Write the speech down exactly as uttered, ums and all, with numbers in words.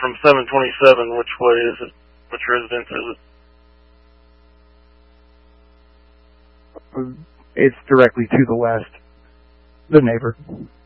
from seven twenty-seven, which way is it? Which residence is it? It's directly to the west. The neighbor.